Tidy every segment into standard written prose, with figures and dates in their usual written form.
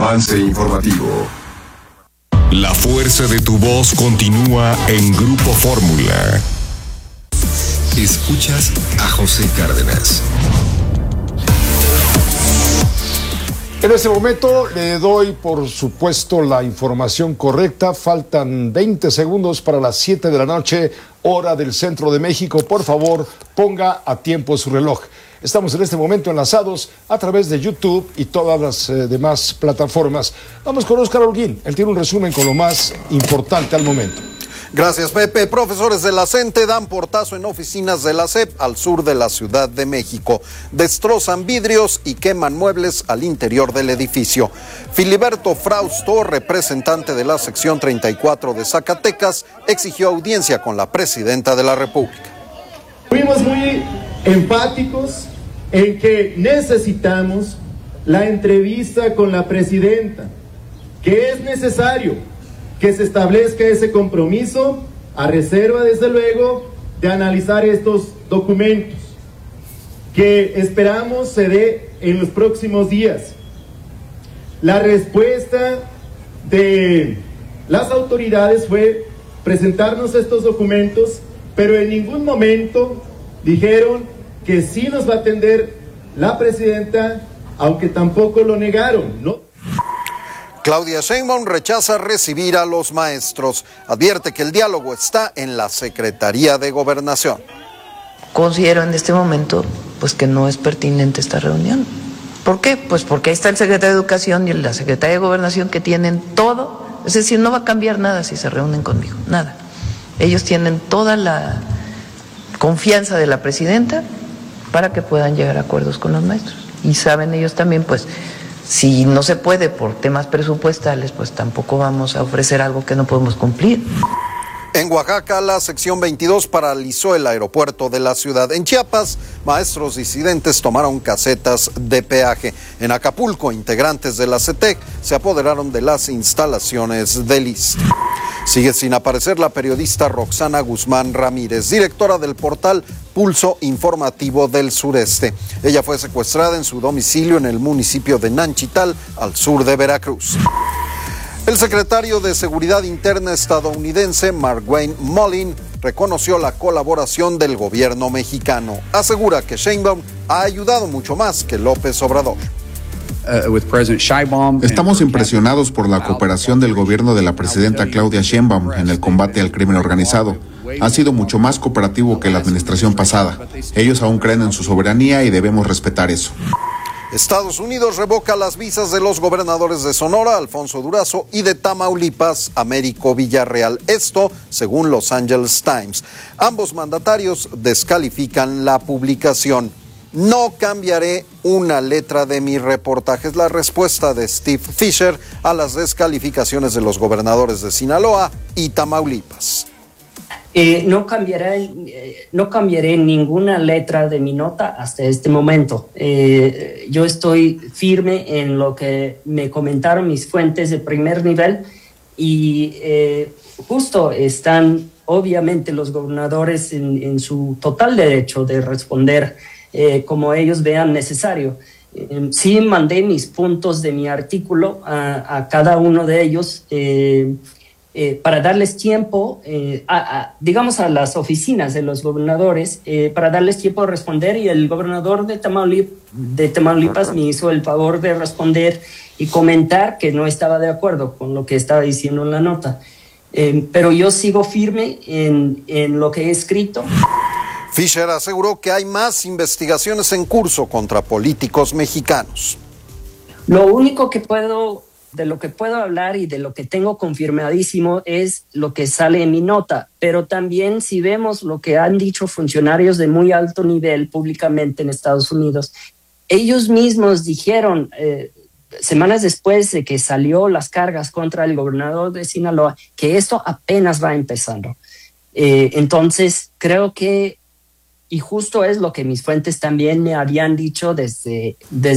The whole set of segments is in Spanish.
Avance informativo. La fuerza de tu voz continúa en Grupo Fórmula. Escuchas a José Cárdenas. En este momento le doy, por supuesto, la información correcta. Faltan 20 segundos para las 7 de la noche, hora del centro de México. Por favor, ponga a tiempo su reloj. Estamos en este momento enlazados a través de YouTube y todas las demás plataformas. Vamos con Óscar Holguín. Él tiene un resumen con lo más importante al momento. Gracias, Pepe. Profesores de la CENTE dan portazo en oficinas de la SEP al sur de la Ciudad de México. Destrozan vidrios y queman muebles al interior del edificio. Filiberto Frausto, representante de la sección 34 de Zacatecas, exigió audiencia con la presidenta de la República. Fuimos muy enfáticos en que necesitamos la entrevista con la presidenta, que es necesario que se establezca ese compromiso, a reserva, desde luego, de analizar estos documentos, que esperamos se dé en los próximos días. La respuesta de las autoridades fue presentarnos estos documentos, pero en ningún momento dijeron que sí nos va a atender la presidenta, aunque tampoco lo negaron, ¿no? Claudia Sheinbaum rechaza recibir a los maestros. Advierte que el diálogo está en la Secretaría de Gobernación. Considero en este momento pues que no es pertinente esta reunión. ¿Por qué? Pues porque ahí está el secretario de Educación y la secretaria de Gobernación, que tienen todo. Es decir, no va a cambiar nada si se reúnen conmigo, nada. Ellos tienen toda la confianza de la presidenta para que puedan llegar a acuerdos con los maestros. Y saben ellos también, pues, si no se puede por temas presupuestales, pues tampoco vamos a ofrecer algo que no podemos cumplir. En Oaxaca, la sección 22 paralizó el aeropuerto de la ciudad. En Chiapas, maestros disidentes tomaron casetas de peaje. En Acapulco, integrantes de la CETEC se apoderaron de las instalaciones del ISSSTE. Sigue sin aparecer la periodista Roxana Guzmán Ramírez, directora del portal Pulso Informativo del Sureste. Ella fue secuestrada en su domicilio en el municipio de Nanchital, al sur de Veracruz. El secretario de Seguridad Interna estadounidense, Markwayne Mullin, reconoció la colaboración del gobierno mexicano. Asegura que Sheinbaum ha ayudado mucho más que López Obrador. Estamos impresionados por la cooperación del gobierno de la presidenta Claudia Sheinbaum en el combate al crimen organizado. Ha sido mucho más cooperativo que la administración pasada. Ellos aún creen en su soberanía y debemos respetar eso. Estados Unidos revoca las visas de los gobernadores de Sonora, Alfonso Durazo, y de Tamaulipas, Américo Villarreal. Esto, según Los Angeles Times. Ambos mandatarios descalifican la publicación. No cambiaré una letra de mi reportaje. Es la respuesta de Steve Fisher a las descalificaciones de los gobernadores de Sinaloa y Tamaulipas. No cambiaré ninguna letra de mi nota hasta este momento. Yo estoy firme en lo que me comentaron mis fuentes de primer nivel y justo están obviamente los gobernadores en su total derecho de responder como ellos vean necesario. Sí mandé mis puntos de mi artículo a cada uno de ellos para darles tiempo, digamos a las oficinas de los gobernadores, para darles tiempo de responder, y el gobernador de Tamaulipas me hizo el favor de responder y comentar que no estaba de acuerdo con lo que estaba diciendo en la nota. Pero yo sigo firme en lo que he escrito. Fisher aseguró que hay más investigaciones en curso contra políticos mexicanos. Lo único de lo que puedo hablar y de lo que tengo confirmadísimo es lo que sale en mi nota, pero también si vemos lo que han dicho funcionarios de muy alto nivel públicamente en Estados Unidos, ellos mismos dijeron semanas después de que salió las cargas contra el gobernador de Sinaloa que esto apenas va empezando. Entonces creo que, y justo es lo que mis fuentes también me habían dicho desde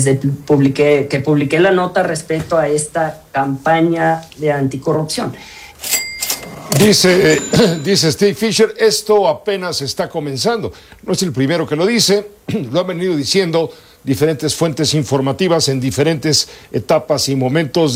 que publiqué la nota respecto a esta campaña de anticorrupción. Dice Steve Fisher, esto apenas está comenzando. No es el primero que lo dice, lo han venido diciendo diferentes fuentes informativas en diferentes etapas y momentos